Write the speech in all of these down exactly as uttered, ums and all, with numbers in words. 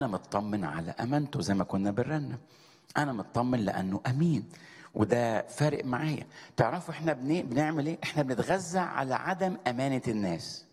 أنا مطمن على أمانته زي ما كنا بنرنم. أنا مطمن لأنه أمين، وده فارق معايا. تعرفوا إحنا بن- بنعمل إيه؟ إحنا بنتغذى على عدم أمانة الناس.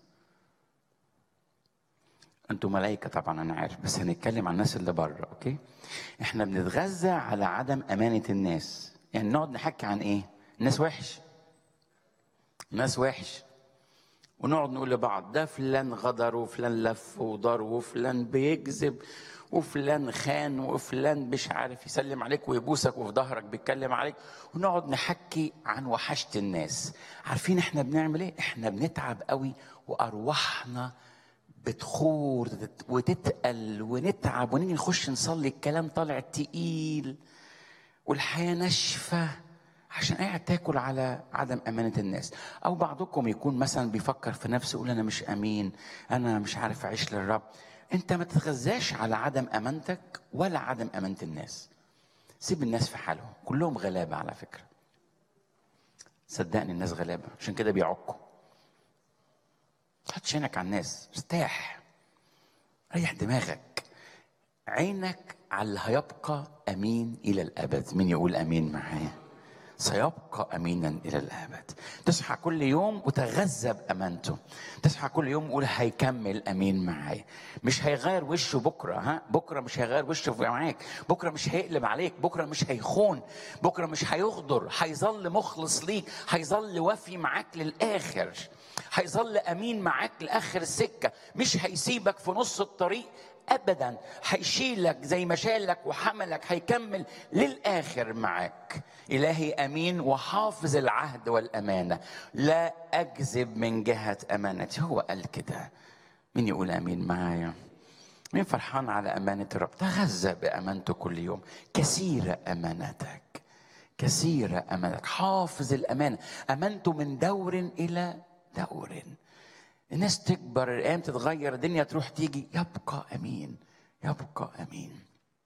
أنتوا ملايكة طبعا أنا عارف، بس هنتكلم عن الناس اللي بره، أوكي؟ إحنا بنتغذى على عدم أمانة الناس. يعني نقعد نحكي عن إيه؟ الناس وحش، الناس وحش، ونقعد نقول لبعض ده فلان غدر وفلان لف ودار وفلان بيكذب وفلان خان وفلان مش عارف يسلم عليك ويبوسك وفي ظهرك بيتكلم عليك، ونقعد نحكي عن وحشة الناس. عارفين احنا بنعمل ايه؟ احنا بنتعب قوي وارواحنا بتخور وتتقل ونتعب، ونيجي نخش نصلي الكلام طالع تقيل والحياة ناشفة عشان قاعد تاكل على عدم أمانة الناس. أو بعضكم يكون مثلا بيفكر في نفسه يقول أنا مش أمين، أنا مش عارف أعيش للرب. أنت ما تتغذاش على عدم أمانتك ولا عدم أمانة الناس. سيب الناس في حالهم، كلهم غلابة على فكرة. صدقني الناس غلابة، عشان كده بيعكوا. تحطش عينك على الناس، ارتاح، ريح دماغك. عينك على اللي هيبقى أمين إلى الأبد. مين يقول أمين معايا؟ سيبقى أمينا إلى الأبد. تصحى كل يوم وتغذى بأمانته. تصحى كل يوم وقول هيكمل أمين معايا، مش هيغير وشه بكرة. ها بكرة مش هيغير وشه معاك، بكرة مش هيقلب عليك، بكرة مش هيخون، بكرة مش هيغدر، هيظل مخلص ليك، هيظل وفي معاك للآخر، هيظل أمين معاك لآخر السكة، مش هيسيبك في نص الطريق ابدا، هيشيلك زي ما شالك وحملك، هيكمل للاخر معاك. الهي امين وحافظ العهد والامانه، لا اكذب من جهه امانتي. هو قال كده. مين يقول امين معايا؟ مين فرحان على امانه الرب؟ تغذى بامانته كل يوم. كثيره امانتك، كثيره امانتك. حافظ الامانه، امانته من دور الى دور. الناس تكبر، الايام تتغير، الدنيا تروح تيجي، يبقى امين، يبقى امين.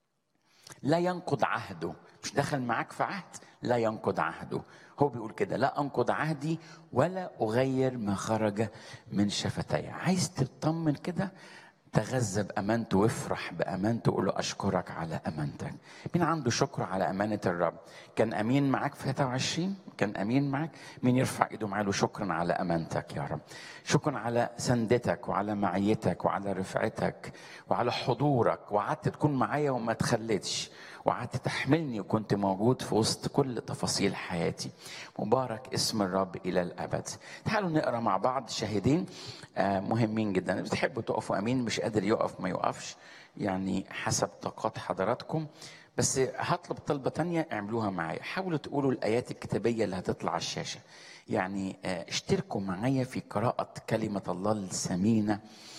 لا ينقض عهده. مش دخل معاك في عهد، لا ينقض عهده. هو بيقول كده: لا انقض عهدي ولا اغير ما خرج من شفتي. عايز تطمن كده؟ تغذى بامانته وافرح بامانته، قول له اشكرك على امانتك. مين عنده شكر على امانه الرب؟ كان امين معاك في ثلاثة وعشرين؟ كان امين معاك؟ مين يرفع ايده معاه له شكرا على امانتك يا رب؟ شكرا على سندتك وعلى معيتك وعلى رفعتك وعلى حضورك، وقعدت تكون معايا وما تخليتش، وقعدت تحملني وكنت موجود في وسط كل تفاصيل حياتي. مبارك اسم الرب إلى الأبد. تعالوا نقرأ مع بعض شاهدين مهمين جدا. بتحبوا تقفوا أمين، مش قادر يقف ما يقفش، يعني حسب طاقات حضراتكم. بس هطلب طلبة تانية اعملوها معايا. حاولوا تقولوا الآيات الكتابية اللي هتطلع على الشاشة. يعني اشتركوا معايا في قراءة كلمة الله الثمينة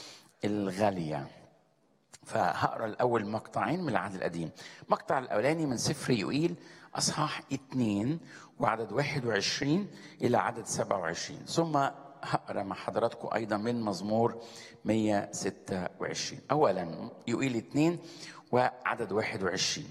الغالية. فهقرا الاول مقطعين من العهد القديم. مقطع الاولاني من سفر يوئيل اصحاح اتنين وعدد واحد وعشرين الى عدد سبعة وعشرين، ثم هقرا مع حضراتكم ايضا من مزمور مية وستة وعشرين. اولا يوئيل اتنين وعدد واحد وعشرين.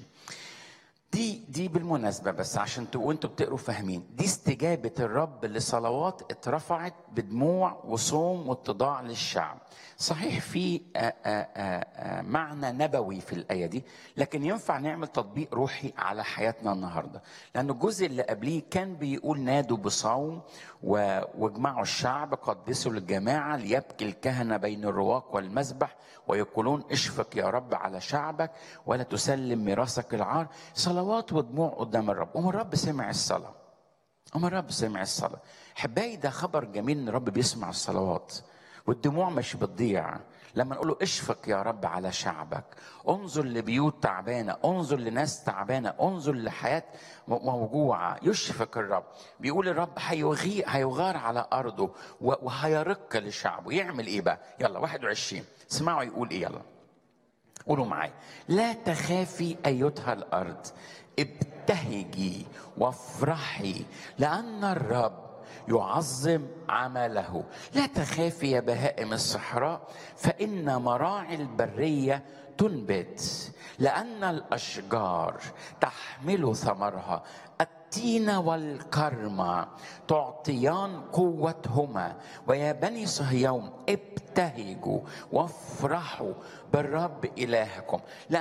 دي دي بالمناسبة بس عشان تبقوا انتوا بتقروا فاهمين، دي استجابة الرب لصلوات اترفعت بدموع وصوم واتضاع للشعب. صحيح في آآ آآ معنى نبوي في الآية دي، لكن ينفع نعمل تطبيق روحي على حياتنا النهاردة. لأن الجزء اللي قبليه كان بيقول نادوا بصوم واجمعوا الشعب، قدسوا الجماعة، ليبكي الكهنة بين الرواق والمذبح ويقولون اشفق يا رب على شعبك ولا تسلم ميراثك العار. صلوات ودموع قدام الرب. وما الرب سمع الصلاة، وما الرب سمع الصلاة. حبايبي ده خبر جميل ان الرب بيسمع الصلوات، والدموع مش بتضيع. لما نقول له اشفق يا رب على شعبك، انظر لبيوت تعبانة، انظر لناس تعبانة، انظر لحياة موجوعة، يشفق الرب. بيقول الرب هيغي هيغار على أرضه وهيرق لشعبه. يعمل ايه بقى؟ يلا واحد وعشرين اسمعوا يقول ايه. يلا قولوا معايا: لا تخافي أيتها الأرض، ابتهجي وافرحي لأن الرب يعظم عمله. لا تخافي يا بهائم الصحراء، فإن مراعي البرية تنبت، لأن الأشجار تحمل ثمرها. التين والكرمة تعطيان قوتهما، ويا بني صهيون ابتهجوا وافرحوا بالرب إلهكم.